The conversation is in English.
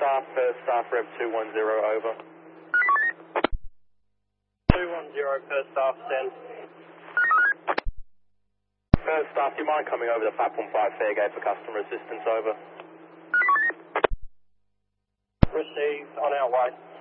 staff, Rev 210, over. 210, first staff, send. First staff, do you mind coming over the platform 5 Fairgate for customer assistance, over? Received, on our way.